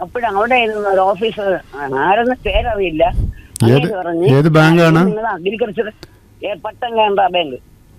അപ്പോഴവിടെ ഇരുന്ന ഒരു ഓഫീസർ, ആരെന്ന് പേരറിയില്ല, ഏത് ബാങ്കാണ്? നിങ്ങൾ അഗ്രികൾച്ചർ പട്ടം കാനറ ബാങ്ക്.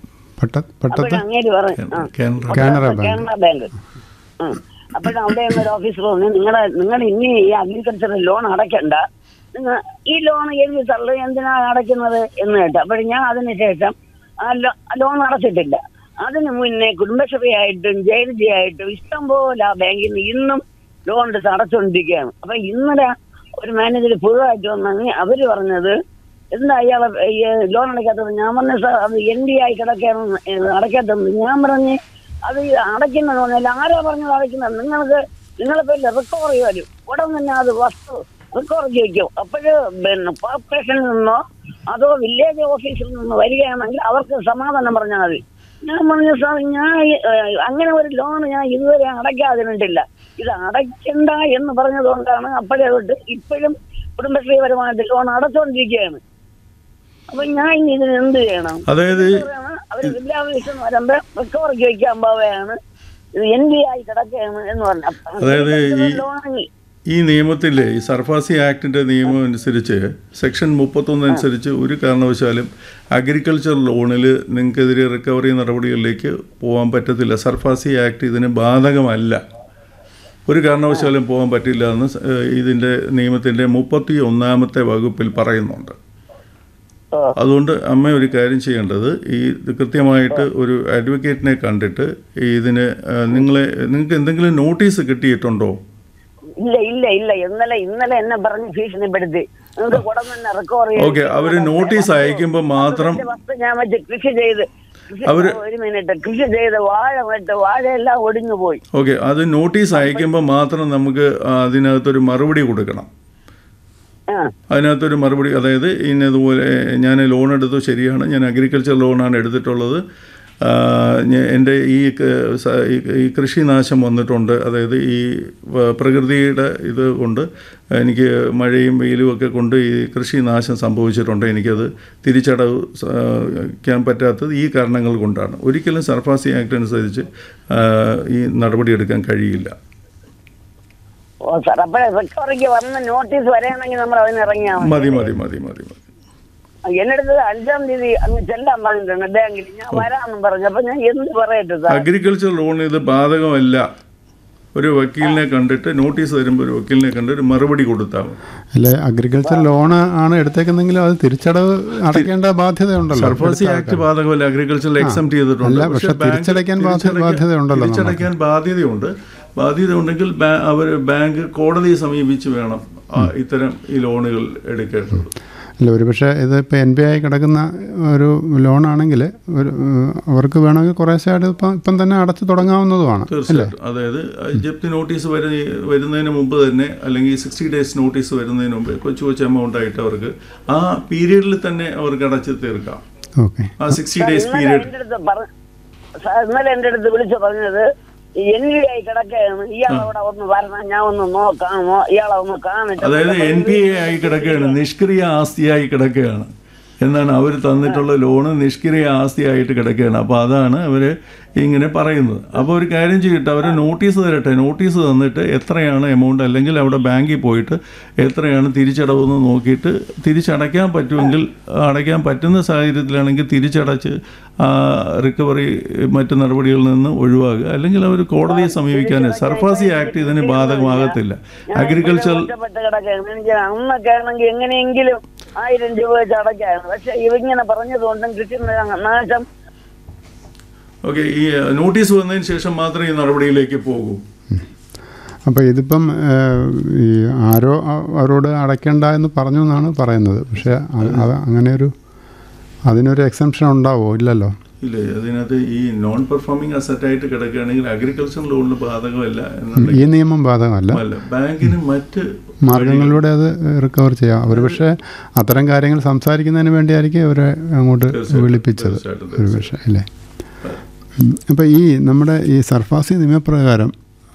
അങ്ങേര് പറഞ്ഞു കാനറ ബാങ്ക്. അപ്പോഴവിടെ ഒരു ഓഫീസർ പറഞ്ഞു, നിങ്ങൾ ഇനി ഈ അഗ്രികൾച്ചർ ലോൺ അടയ്ക്കണ്ട, നിങ്ങൾ ഈ ലോൺ എഴുതി തള്ളു, എന്തിനാണ് അടയ്ക്കുന്നത് എന്ന് കേട്ടു. അപ്പോൾ ഞാൻ അതിനുശേഷം ആ ലോൺ അടച്ചിട്ടില്ല. അതിന് മുന്നേ കുടുംബശ്രീ ആയിട്ടും ജയരുചി ആയിട്ടും ഇഷ്ടംപോലെ ആ ബാങ്കിൽ നിന്ന് ഇന്നും ലോൺ എടുത്ത് അടച്ചുകൊണ്ടിരിക്കുകയാണ്. അപ്പൊ ഇന്നലെ ഒരു മാനേജർ പുതുതായിട്ട് വന്നെങ്കിൽ അവര് പറഞ്ഞത് എന്താ ഇയാളെ ലോൺ അടയ്ക്കാത്തത്? ഞാൻ പറഞ്ഞ സാർ അത് ND ആയി കിടക്കാണ് അടയ്ക്കാത്തത്. ഞാൻ പറഞ്ഞ് അത് അടയ്ക്കുന്നത് പറഞ്ഞാൽ ആരാ പറഞ്ഞത് അടയ്ക്കുന്നത്? നിങ്ങളെ പേരിൽ റിക്കവർ വരും, ഉടൻ തന്നെ അത് വസ്തു റിക്കവർ ചെയ്യിക്കും. അപ്പോഴ് കോർപ്പറേഷനിൽ നിന്നോ അതോ വില്ലേജ് ഓഫീസിൽ നിന്നോ വരികയാണെങ്കിൽ അവർക്ക് സമാധാനം പറഞ്ഞാൽ മതി. ഞാൻ പറഞ്ഞു സാർ, ഞാൻ അങ്ങനെ ഒരു ലോൺ ഞാൻ ഇതുവരെ അടയ്ക്കാതിരുന്നിട്ടില്ല, ഇത് അടയ്ക്കണ്ട എന്ന് പറഞ്ഞതുകൊണ്ടാണ് അപ്പോഴേ തൊട്ട് ഇപ്പോഴും കുടുംബശ്രീപരമായിട്ട് ലോൺ അടച്ചുകൊണ്ടിരിക്കുകയാണ്. അപ്പൊ ഞാൻ ഇനി ഇതിന് എന്ത് ചെയ്യണം? അതായത് അവര് വിദ്യാഭ്യാസം വരുമ്പോ റിക്കവറിക്ക് വയ്ക്കാൻ പോവുകയാണ്, ഇത് ND ആയി കിടക്കുകയാണ് എന്ന് പറഞ്ഞു. അതായത് ഈ നിയമത്തിലെ ഈ സർഫാസി ആക്ടിൻ്റെ നിയമം അനുസരിച്ച് സെക്ഷൻ 31 അനുസരിച്ച് ഒരു കാരണവശാലും അഗ്രികൾച്ചർ ലോണിൽ നിങ്ങൾക്കെതിരെ റിക്കവറി നടപടികളിലേക്ക് പോകാൻ പറ്റത്തില്ല. സർഫാസി ആക്ട് ഇതിന് ബാധകമല്ല, ഒരു കാരണവശാലും പോകാൻ പറ്റില്ല എന്ന് ഇതിൻ്റെ നിയമത്തിൻ്റെ 31ാമത്തെ വകുപ്പിൽ പറയുന്നുണ്ട്. അതുകൊണ്ട് അമ്മ ഒരു കാര്യം ചെയ്യേണ്ടത്, ഈ കൃത്യമായിട്ട് ഒരു അഡ്വക്കേറ്റിനെ കണ്ടിട്ട് ഇതിന് നിങ്ങൾക്ക് എന്തെങ്കിലും നോട്ടീസ് കിട്ടിയിട്ടുണ്ടോ? ഇല്ല ഇന്നലെ എന്നെ പറഞ്ഞ് ഭീഷണിപ്പെടുത്തി ഓക്കെ. അവര് നോട്ടീസ് അയക്കുമ്പോൾ മാത്രം ഞാൻ വെച്ച് കൃഷി ചെയ്ത് കൃഷി ചെയ്ത് വാഴയെല്ലാം ഒടിഞ്ഞു പോയി. ഓക്കെ, അത് നോട്ടീസ് അയക്കുമ്പോൾ മാത്രം നമുക്ക് അതിനകത്തൊരു മറുപടി കൊടുക്കണം. അതിനകത്തൊരു മറുപടി, അതായത് ഇന്നതുപോലെ ഞാൻ ലോൺ എടുത്തു, ശരിയാണ്, ഞാൻ അഗ്രികൾച്ചർ ലോണാണ് എടുത്തിട്ടുള്ളത്, എൻ്റെ ഈ കൃഷിനാശം വന്നിട്ടുണ്ട്, അതായത് ഈ പ്രകൃതിയുടെ ഇത് കൊണ്ട് എനിക്ക് മഴയും വെയിലും ഒക്കെ കൊണ്ട് ഈ കൃഷിനാശം സംഭവിച്ചിട്ടുണ്ട്, എനിക്കത് തിരിച്ചടയ്ക്കാൻ പറ്റാത്തത് ഈ കാരണങ്ങൾ കൊണ്ടാണ്. ഒരിക്കലും സർഫാസി ആക്ട് അനുസരിച്ച് ഈ നടപടിയെടുക്കാൻ കഴിയില്ല. നോട്ടീസ് വരെയാണെങ്കിൽ നമ്മൾ അതിന് ഇറങ്ങിയാൽ മതി മതി മതി മതി മതി എന്നടുത്ത് 5-ാം തീയതി അങ്ങ് ചെല്ലാൻ പറഞ്ഞിട്ടുണ്ട് ബാങ്കിൽ, ഞാൻ വരാമെന്നും പറഞ്ഞു. അപ്പൊ ഞാൻ എന്ത് പറയട്ടെ? അഗ്രികൾച്ചർ ലോൺ ഇത് ബാധകമല്ല. ഒരു വക്കീലിനെ കണ്ടിട്ട് നോട്ടീസ് തരുമ്പോൾ ഒരു വക്കീലിനെ കണ്ട് ഒരു മറുപടി കൊടുത്താൽ അല്ലെ. അഗ്രികൾച്ചർ ലോൺ ആണ് എടുത്തേക്കുന്നെങ്കിലും അത് തിരിച്ചടവ് അടയ്ക്കേണ്ട ബാധ്യതയുണ്ടല്ലോ. സർഫാസി ആക്ട് ബാധകമല്ല, അഗ്രികൾച്ചറിൽ എക്സംപ്റ്റ് ചെയ്തിട്ടുണ്ട്. പക്ഷേ തിരിച്ചടയ്ക്കാൻ ബാധ്യതയുണ്ടല്ലോ. തിരിച്ചടയ്ക്കാൻ ബാധ്യതയുണ്ട്. ബാധ്യത ഉണ്ടെങ്കിൽ അവർ ബാങ്ക് കോടതിയെ സമീപിച്ച് വേണം ഇത്തരം ഈ ലോണുകൾ എടുക്കേണ്ടത്. അല്ല, ഒരുപക്ഷെ ഇതിപ്പോൾ NPA ആയി കിടക്കുന്ന ഒരു ലോണാണെങ്കിൽ അവർക്ക് വേണമെങ്കിൽ കുറേശ്ശായിട്ട് ഇപ്പം തന്നെ അടച്ചു തുടങ്ങാവുന്നതുമാണ്. തീർച്ചയായിട്ടും. അതായത് ജപ്തി നോട്ടീസ് വരുന്നതിന് മുമ്പ് തന്നെ, അല്ലെങ്കിൽ 60 days നോട്ടീസ് വരുന്നതിന് മുമ്പ് കൊച്ചു എമൗണ്ട് ആയിട്ട് അവർക്ക് ആ പീരീഡിൽ തന്നെ അവർക്ക് അടച്ചു തീർക്കാം. ഓക്കെ, ആ 60 days പീരീഡ്. ഇന്നലെ എൻ്റെ അടുത്ത് വിളിച്ചു പറഞ്ഞത് NPA ആയി കിടക്കുകയാണ്, ഇയാളവിടെ ഒന്ന് വരണം, ഞാൻ ഒന്ന് നോക്കാമോ, ഇയാളെ ഒന്ന് കാണിച്ചു. അതായത് NPA ആയി കിടക്കുകയാണ്, നിഷ്ക്രിയ ആസ്തിയായി കിടക്കുകയാണ് എന്നാണ് അവർ തന്നിട്ടുള്ള ലോണ്, നിഷ്ക്രിയ ആസ്തിയായിട്ട് കിടക്കുകയാണ്. അപ്പോൾ അതാണ് അവർ ഇങ്ങനെ പറയുന്നത്. അപ്പോൾ ഒരു കാര്യം ചെയ്തിട്ട് അവർ നോട്ടീസ് തരട്ടെ, നോട്ടീസ് തന്നിട്ട് എത്രയാണ് എമൗണ്ട്, അല്ലെങ്കിൽ അവിടെ ബാങ്കിൽ പോയിട്ട് എത്രയാണ് തിരിച്ചടവെന്ന് നോക്കിയിട്ട് തിരിച്ചടയ്ക്കാൻ പറ്റുമെങ്കിൽ, അടയ്ക്കാൻ പറ്റുന്ന സാഹചര്യത്തിലാണെങ്കിൽ തിരിച്ചടച്ച് റിക്കവറി മറ്റ് നടപടികളിൽ നിന്ന് ഒഴിവാക്കുക, അല്ലെങ്കിൽ അവർ കോടതിയെ സമീപിക്കാൻ. സർഫാസി ആക്ട് ഇതിന് ബാധകമാകത്തില്ല. അഗ്രികൾച്ചർ അന്നൊക്കെയാണെങ്കിൽ എങ്ങനെയെങ്കിലും 1000 രൂപ വെച്ച് അടയ്ക്കായിരുന്നു. പക്ഷെ ഇവങ്ങനെ പറഞ്ഞതുകൊണ്ടും കൃഷി നാശം. ഓക്കെ, ഈ നോട്ടീസ് വന്നതിന് ശേഷം മാത്രമേ ഈ നടപടിയിലേക്ക് പോകൂ. അപ്പോൾ ഇതിപ്പം ഈ ആരോ അവരോട് അടയ്ക്കേണ്ട എന്ന് പറഞ്ഞു എന്നാണ് പറയുന്നത്. പക്ഷേ അങ്ങനെ അതിനൊരു എക്സംഷൻ ഉണ്ടാവുമോ? ഇല്ലല്ലോ. ഇല്ല, അതിനകത്ത് ഈ നോൺ പെർഫോമിംഗ് അസറ്റായിട്ട് കിടക്കുകയാണെങ്കിൽ അഗ്രികൾച്ചർ ലോണിന് ബാധകമല്ല. ഈ നിയമം ബാധകമല്ല. ബാങ്കിന് മറ്റ് മാർഗങ്ങളിലൂടെ അത് റിക്കവർ ചെയ്യാം. അവർ പക്ഷേ അത്തരം കാര്യങ്ങൾ സംസാരിക്കുന്നതിന് വേണ്ടിയായിരിക്കും അവരെ അങ്ങോട്ട് വിളിപ്പിച്ചത് ഒരു പക്ഷേ, അല്ലേ? അപ്പോൾ ഈ നമ്മുടെ ഈ സർഫാസി നിയമപ്രകാരം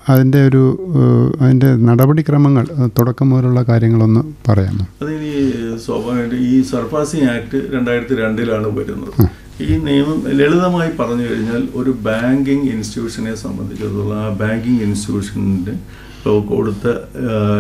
അതിൻ്റെ നടപടിക്രമങ്ങൾ തുടക്കം മുതലുള്ള കാര്യങ്ങളൊന്ന് പറയാമോ? അതിന് സ്വാഭാവികമായിട്ട് ഈ സർഫാസി ആക്ട് 2002 വരുന്നത്. ഈ നിയമം ലളിതമായി പറഞ്ഞു കഴിഞ്ഞാൽ ഒരു ബാങ്കിങ് ഇൻസ്റ്റിറ്റ്യൂഷനെ സംബന്ധിച്ചിടത്തോളം ആ ബാങ്കിങ് ഇൻസ്റ്റിറ്റ്യൂഷൻ്റെ കൊടുത്ത